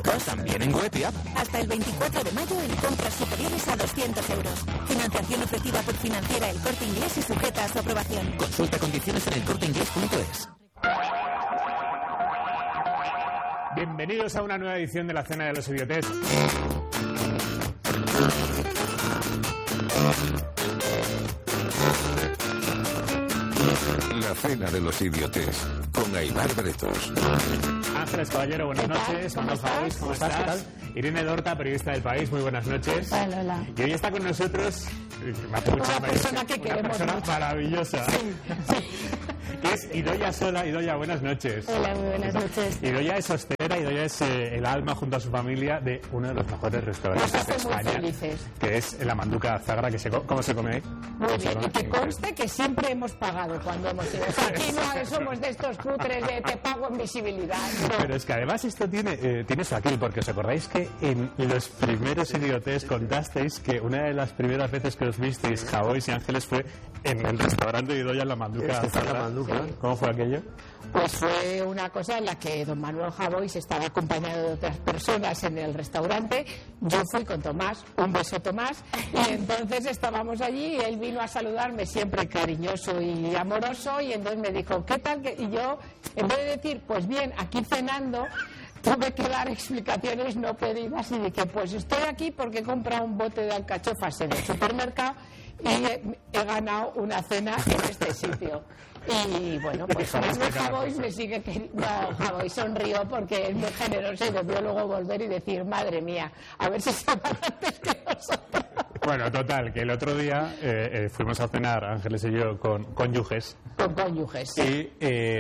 electrónicos. También en web y app. Hasta el 24 de mayo en compras superiores a 200 euros. Financiación ofrecida por Financiera El Corte Inglés y sujeta a su aprobación. Consulta condiciones en elcorteinglés.es. Bienvenidos a una nueva edición de la Cena de los Idiotes. La Cena de los Idiotes, con Aimar Bretos. Ángeles Caballero, buenas noches. Manuel Javois, ¿cómo estás? ¿Qué tal? Irene Dorta, periodista del País, muy buenas noches. Hola. Y hoy está con nosotros una persona que queremos persona mucho. maravillosa. Sí. Que es Idoia Sola. Idoia, buenas noches. Hola, muy buenas noches. Idoia es hostera, Idoia es el alma junto a su familia de uno de los mejores restaurantes Nos de hace muy España, felices. que es la Manduca Zagra, que ¿cómo se come ahí? Muy bien, y que conste que siempre hemos pagado cuando hemos ido. O sea, aquí no somos de estos cutres de te pago en visibilidad. No. Pero es que además esto tiene su aquel, porque os acordáis que en los primeros idiotes contasteis que una de las primeras veces que os visteis Javois y Ángeles fue en el restaurante de Idoia, la Manduca Zagra. Sí. ¿Cómo fue aquello? Pues fue una cosa en la que don Manuel Javois estaba acompañado de otras personas en el restaurante. Yo fui con Tomás, un beso Tomás, y entonces estábamos allí y él vino a saludarme siempre cariñoso y amoroso, y entonces me dijo, ¿qué tal? Y yo, en vez de decir, pues bien, aquí cenando, tuve que dar explicaciones no pedidas y dije, pues estoy aquí porque he comprado un bote de alcachofas en el supermercado y he ganado una cena en este sitio. Y bueno, pues Manuel Javois me sigue queriendo. No, Javois sonrió porque es muy generoso y debió luego volver y decir, madre mía, a ver si se van antes que nosotros. Bueno, total, que el otro día fuimos a cenar, Ángeles y yo, con cónyuges. Con cónyuges. Y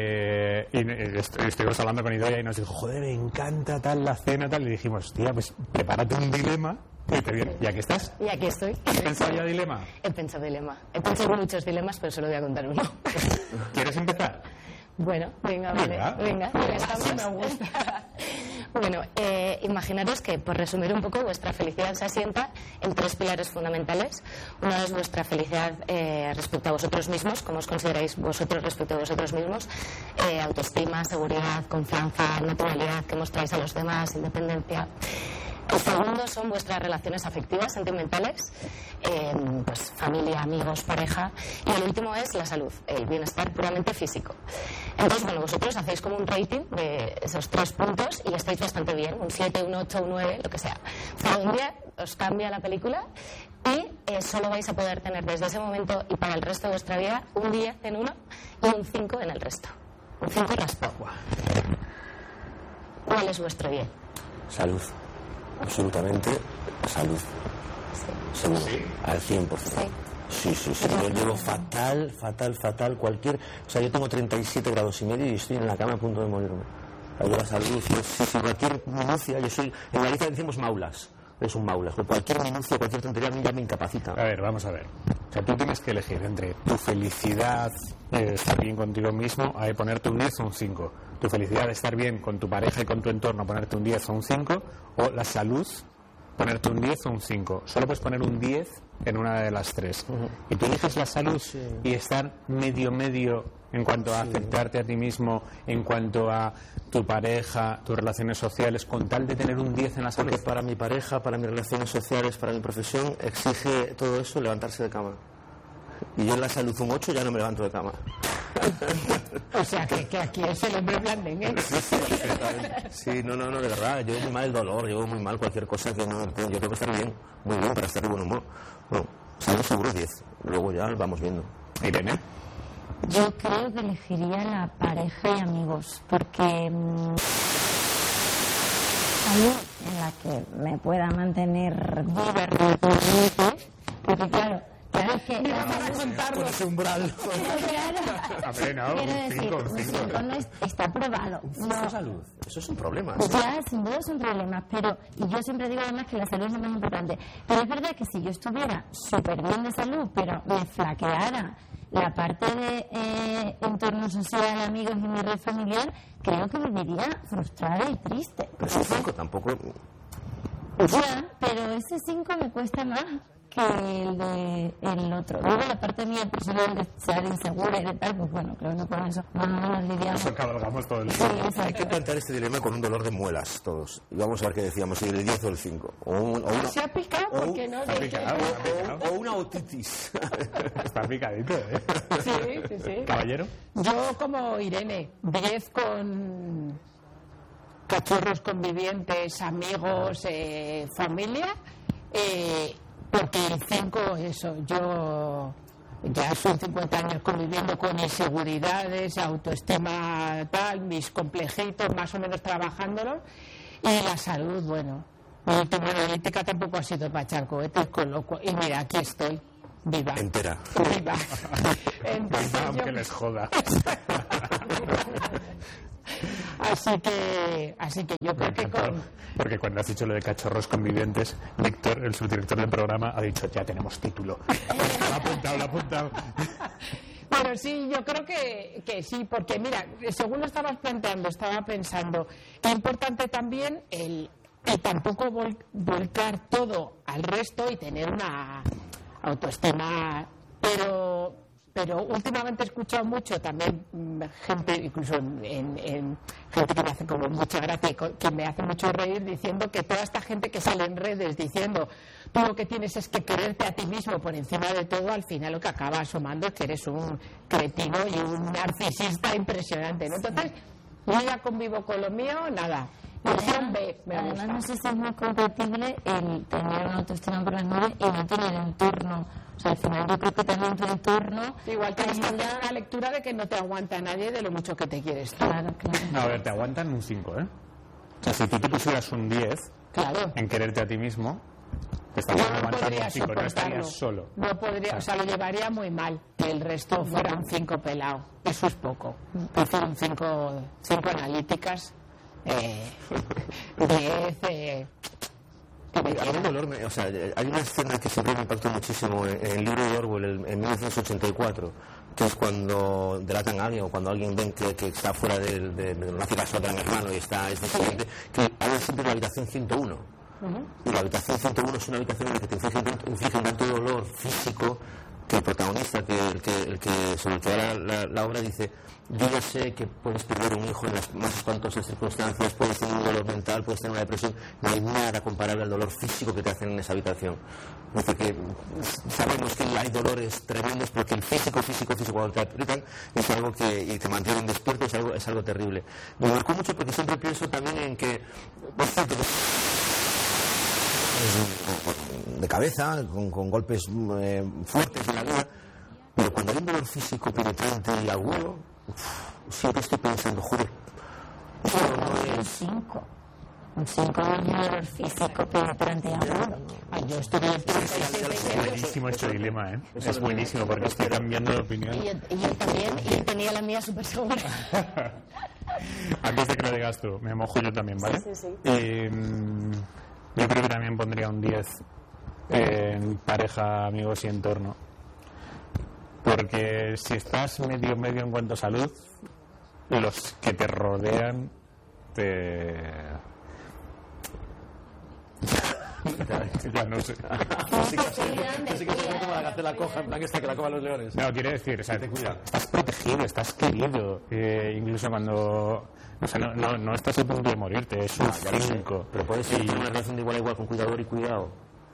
estuvimos hablando con Idoia y nos dijo, joder, me encanta tal la cena, tal. Y dijimos, tía, pues prepárate un dilema. ¿Y aquí estás? Y aquí estoy. ¿Has pensado ya dilema? He pensado dilema. He pensado muchos dilemas, pero solo voy a contar uno. ¿Quieres empezar? Bueno, venga, vale. Venga, me gusta. Bueno, imaginaros que, por resumir un poco, vuestra felicidad se asienta en tres pilares fundamentales. Uno es vuestra felicidad respecto a vosotros mismos, cómo os consideráis vosotros respecto a vosotros mismos, autoestima, seguridad, confianza, naturalidad que mostráis a los demás, independencia. El segundo son vuestras relaciones afectivas, sentimentales, pues familia, amigos, pareja. Y el último es la salud, el bienestar puramente físico. Entonces, bueno, vosotros hacéis como un rating de esos 3 puntos y estáis bastante bien, un 7, un 8, un 9, lo que sea. Cada un día os cambia la película y solo vais a poder tener desde ese momento y para el resto de vuestra vida un 10 en uno y un 5 en el resto. Un 5 raspado. ¿Cuál es vuestro 10? Salud. Absolutamente salud. Seguro. ¿Sí? Al 100%. Sí. Yo llevo fatal. O sea, yo tengo 37 grados y medio y estoy en la cama a punto de morirme. Yo la salud, cualquier minucia, en Galicia decimos maulas. Es un maulas. Cualquier minucia, cualquier tontería a mí ya me incapacita. A ver, vamos a ver. O sea, tú tienes que elegir entre tu felicidad, estar bien contigo mismo, a ponerte un 10 o un 5. Tu felicidad de estar bien con tu pareja y con tu entorno, ponerte un 10 o un 5, o la salud, ponerte un 10 o un 5. Solo puedes poner un 10 en una de las tres. Y tú eliges la salud y estar medio en cuanto a aceptarte a ti mismo, en cuanto a tu pareja, tus relaciones sociales, con tal de tener un 10 en la salud. Porque para mi pareja, para mis relaciones sociales, para mi profesión, exige todo eso levantarse de cama. Y yo en la salud un 8 ya no me levanto de cama. O sea, que aquí es el hombre blandengue, ¿eh? Sí, no, de verdad. Llevo muy mal el dolor, llevo muy mal cualquier cosa que no... Yo tengo que estar bien, muy bien, para estar de buen humor. Bueno, salud seguro 10. Luego ya vamos viendo. Irene. Yo creo que elegiría la pareja y amigos, porque algo en la que me pueda mantener divertido, porque claro, es que con ese umbral. Quiero decir, un 5 no está probado. No. Salud, eso es un problema. Ya, sin duda son problemas, pero y yo siempre digo además que la salud es lo más importante. Pero es verdad que si yo estuviera súper bien de salud, pero me flaqueara la parte de entorno social, amigos y mi red familiar, creo que viviría frustrada y triste. Pero ese 5 tampoco... Ya, pero ese 5 me cuesta más. que el otro. Luego la parte mía personal de ser insegura y de tal, pues bueno, creo que con eso más o menos lidiamos. Eso cabalgamos todo el Sí, día. exacto. Hay que plantear este dilema con un dolor de muelas todos. Y vamos a ver qué decíamos, si el 10 o el 5. Se ha picado porque no Está picado, está picado. O una otitis. Está picadito, ¿eh? Sí. Caballero. Yo como Irene, 10 con cachorros convivientes, amigos, familia, porque el 5, eso, yo ya son 50 años conviviendo con inseguridades, autoestima tal, mis complejitos, más o menos trabajándolos, y la salud, bueno, mi última analítica tampoco ha sido para echar cohetes, y mira, aquí estoy, viva. Entera. Viva. Entonces, Aunque yo- les joda. Así que yo creo que con... Porque cuando has dicho lo de cachorros convivientes, Víctor, el subdirector del programa, ha dicho, ya tenemos título. Lo ha apuntado. Pero sí, yo creo que sí, porque mira, según lo estabas planteando, estaba pensando, qué importante también el tampoco volcar todo al resto y tener una autoestima, pero últimamente he escuchado mucho también gente, incluso en gente que me hace como mucha gracia y que me hace mucho reír, diciendo que toda esta gente que sale en redes diciendo tú lo que tienes es que quererte a ti mismo por encima de todo, al final lo que acaba asomando es que eres un cretino y un narcisista impresionante, ¿no? Entonces, yo ya convivo con lo mío, nada. Opción B, me Además, gusta. no sé si es muy compatible el tener una autoestima por las nubes y no tener entorno. O sea, al final yo creo que también tu entorno... Igual tienes que hacer una lectura de que no te aguanta nadie de lo mucho que te quieres tú. Claro. No, a ver, te aguantan un 5, ¿eh? O sea, si tú te pusieras un 10 Claro. en quererte a ti mismo, te Yo estarías no aguantando podría un 5, no soportarlo. estarías solo. No podría, o sea, lo llevaría muy mal que el resto fuera un 5 pelado. Eso es poco. Prefiero un 5 analíticas, 10, que me A mí quieran. el dolor, o sea, hay una escena que siempre me impactó muchísimo en el libro de Orwell, en 1984, que es cuando delatan a alguien o cuando alguien ven que está fuera de una hace caso a Gran Hermano y está es diferente, que habla siempre de la habitación 101. Y la habitación 101 es una habitación en la que te infligen tanto dolor físico que el protagonista, el que sobre el que va la obra, dice: yo ya sé que puedes perder un hijo en las más espantosas circunstancias, puedes tener un dolor mental, puedes tener una depresión, no hay nada comparable al dolor físico que te hacen en esa habitación. Dice que sabemos que hay dolores tremendos, porque el físico cuando te aprietan es algo que y te mantienen despierto, es algo terrible. Me marcó mucho porque siempre pienso también en que de cabeza, con golpes fuertes en la vida, pero cuando hay un dolor físico penetrante y agudo, siempre estoy pensando, joder, eso no es... 5. Un 5 es un dolor físico penetrante y agudo. Ay, yo estoy en el 37 Es buenísimo este dilema, ¿eh? Es buenísimo porque estoy cambiando de opinión. Y yo también, y él tenía la mía súper segura. Antes de que lo digas tú, me mojo yo también, ¿vale? Sí. Yo creo que también pondría un 10 en pareja, amigos y entorno. Porque si estás medio en cuanto a salud, los que te rodean ya no sé. Así que se como la gacela coja, en plan esta que la coman los leones. No, quiere decir, o sea, estás protegido, estás querido, incluso cuando... O sea, no estás a punto de morirte, es un 5. Pero puedes tener una relación de igual a igual con cuidador y cuidado.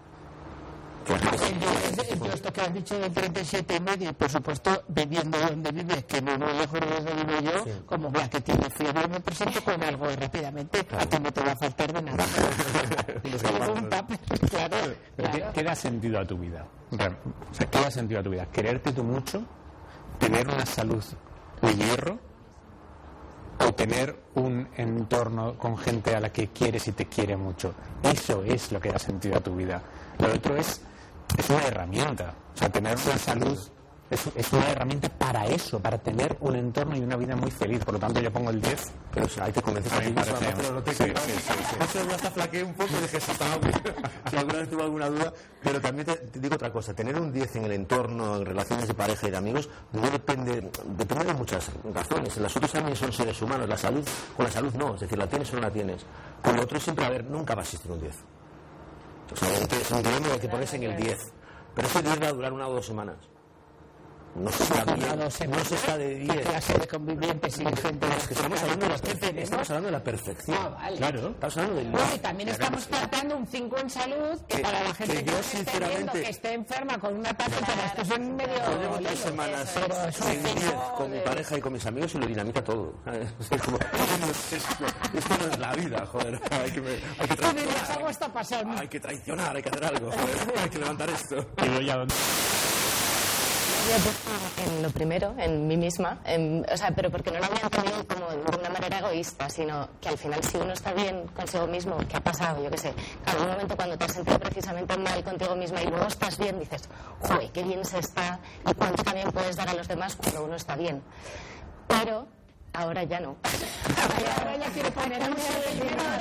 Yo esto que has dicho del 37,5, por supuesto, viviendo donde vives, que no muy lejos de donde vivo yo, como vea que tiene fiebre, me presento con algo rápidamente, a ti no te va a faltar de nada. Llevo un tupper, claro. Pero ¿qué da sentido a tu vida? O sea, ¿qué da sentido a tu vida? ¿Quererte tú mucho? ¿Tener una salud de hierro? ¿O tener un entorno con gente a la que quieres y te quiere mucho? Eso es lo que da sentido a tu vida. Lo otro es una herramienta. O sea, tener una salud es una herramienta para eso, para tener un entorno y una vida muy feliz. Por lo tanto, yo pongo el 10. Pero o sea, ahí te convences a ti mismo, pero no te Sí. Eso yo hasta flaqueé un poco y dije, si alguna vez tuve alguna duda. Pero también te digo otra cosa, tener un 10 en el entorno, en relaciones de pareja y de amigos, no depende de muchas razones. Las otras también son seres humanos, con la salud no, es decir, la tienes o no la tienes. Con lo otro siempre, nunca va a existir un 10. O sea, es un dilema que pones en el 10. Pero ese 10 va a durar 1 o 2 semanas. No se está bien, no se está de 10. ¿Qué clase de convivientes y de gente? Es que estamos hablando de la perfección. Ah, vale. Claro. Estamos hablando del... Bueno, y también estamos tratando un 5 en salud, que para la gente que yo, esté sinceramente, viendo que esté enferma con un ataque, pero esto es un medio... Yo llevo 3 lío. semanas Pero es un en 10 cinco con mi de- pareja y con mis amigos y lo dinamita todo. Es como, esto no es la vida, joder. Hay que Tú dirías, algo está pasando. hay que traicionar, hay que hacer algo, joder. Hay que levantar esto. Y voy a donde... Yo he puesto en lo primero, en mí misma, o sea, pero porque no lo había entendido como de una manera egoísta, sino que al final si uno está bien consigo mismo, ¿qué ha pasado? Yo qué sé, cada momento cuando te has sentido precisamente mal contigo misma y luego estás bien, dices, joder, qué bien se está y cuánto también puedes dar a los demás cuando uno está bien. Pero ahora ya no. Ahora ya quiere poner un